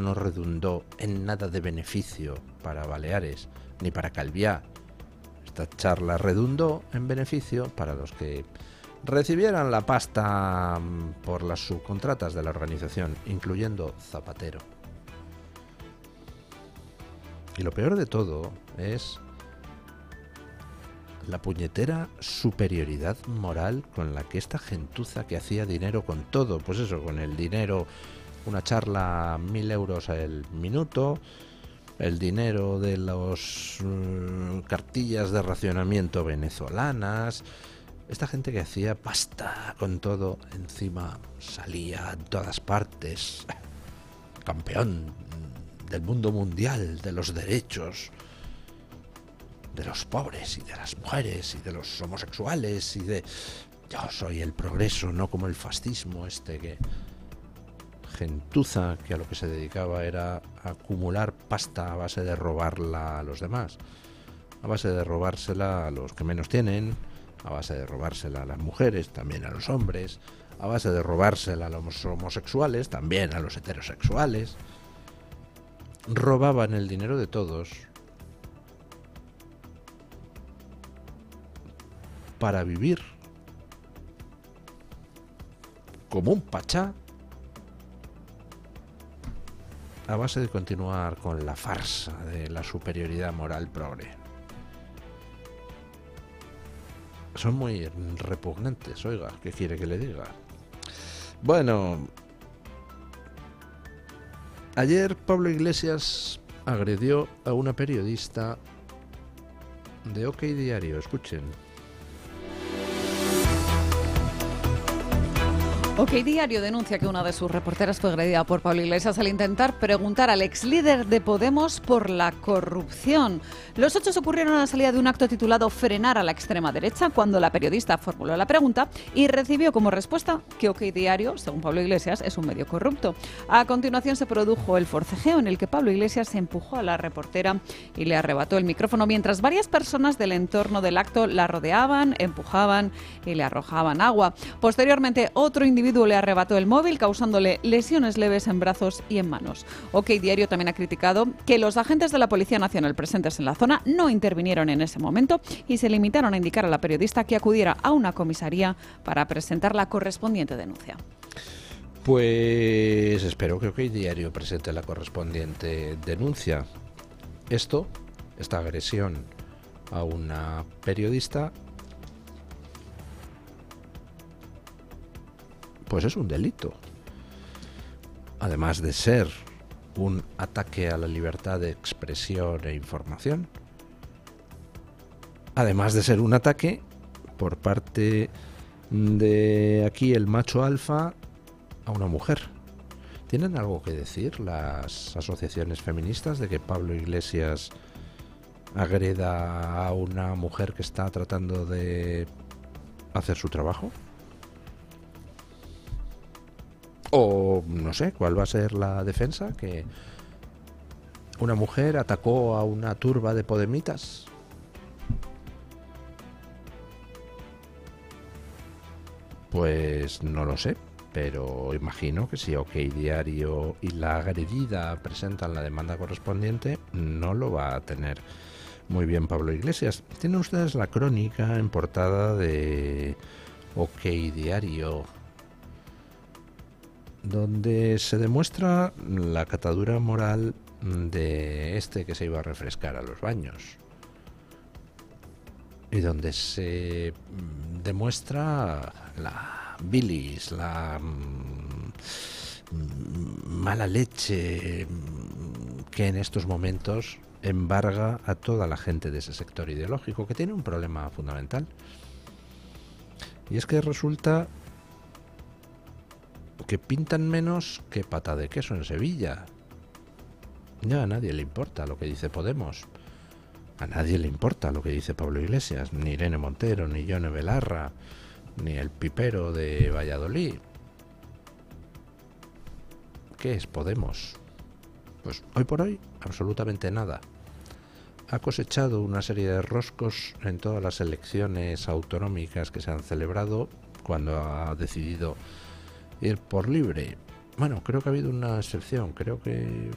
no redundó en nada de beneficio para Baleares ni para Calviá. Esta charla redundó en beneficio para los que recibieran la pasta por las subcontratas de la organización, incluyendo Zapatero. Y lo peor de todo es la puñetera superioridad moral con la que esta gentuza que hacía dinero con todo, pues eso, con el dinero, una charla 1.000 euros al minuto, el dinero de los cartillas de racionamiento venezolanas, esta gente que hacía pasta con todo, encima salía en todas partes, campeón del mundo mundial de los derechos de los pobres y de las mujeres y de los homosexuales y de yo soy el progreso, no como el fascismo que gentuza que a lo que se dedicaba era a acumular pasta a base de robarla a los demás, a base de robársela a los que menos tienen, a base de robársela a las mujeres, también a los hombres, a base de robársela a los homosexuales, también a los heterosexuales. Robaban el dinero de todos para vivir como un pachá a base de continuar con la farsa de la superioridad moral progre. Son muy repugnantes, oiga, ¿qué quiere que le diga? Bueno, ayer Pablo Iglesias agredió a una periodista de OK Diario, escuchen. OK Diario denuncia que una de sus reporteras fue agredida por Pablo Iglesias al intentar preguntar al ex líder de Podemos por la corrupción. Los hechos ocurrieron a la salida de un acto titulado Frenar a la extrema derecha, cuando la periodista formuló la pregunta y recibió como respuesta que OK Diario, según Pablo Iglesias, es un medio corrupto. A continuación se produjo el forcejeo en el que Pablo Iglesias se empujó a la reportera y le arrebató el micrófono, mientras varias personas del entorno del acto la rodeaban, empujaban y le arrojaban agua. Posteriormente, otro individuo le arrebató el móvil, causándole lesiones leves en brazos y en manos. OK Diario también ha criticado que los agentes de la Policía Nacional presentes en la zona no intervinieron en ese momento y se limitaron a indicar a la periodista que acudiera a una comisaría para presentar la correspondiente denuncia. Pues espero que OK Diario presente la correspondiente denuncia. Esta agresión a una periodista, pues es un delito. Además de ser un ataque a la libertad de expresión e información, además de ser un ataque por parte de aquí el macho alfa a una mujer. ¿Tienen algo que decir las asociaciones feministas de que Pablo Iglesias agreda a una mujer que está tratando de hacer su trabajo? O no sé, ¿cuál va a ser la defensa? ¿Que una mujer atacó a una turba de podemitas? Pues no lo sé, pero imagino que si OK Diario y la agredida presentan la demanda correspondiente, no lo va a tener muy bien Pablo Iglesias. Tienen ustedes la crónica en portada de OK Diario, donde se demuestra la catadura moral de que se iba a refrescar a los baños y donde se demuestra la bilis, la mala leche que en estos momentos embarga a toda la gente de ese sector ideológico, que tiene un problema fundamental, y es que resulta que pintan menos que pata de queso en Sevilla. Ya a nadie le importa lo que dice Podemos, a nadie le importa lo que dice Pablo Iglesias, ni Irene Montero, ni Yone Belarra, ni el pipero de Valladolid. ¿Qué es Podemos? Pues hoy por hoy absolutamente nada. Ha cosechado una serie de roscos en todas las elecciones autonómicas que se han celebrado, cuando ha decidido ir por libre. Bueno, creo que ha habido una excepción. Creo que